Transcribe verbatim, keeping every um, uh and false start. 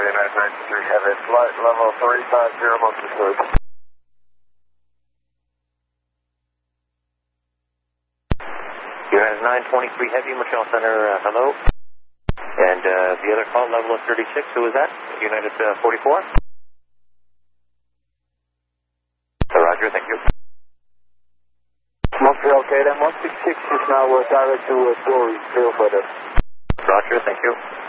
United nine three Heavy, flight level three five zero, Monkey Sword. United nine twenty-three Heavy, Michelle Center, uh, hello. And uh, the other call, level of thirty-six, who was that? United uh, forty-four? Uh, Roger, thank you. Must be okay then, one six six is now uh, direct to uh, Dory, Trail Feather. Roger, thank you.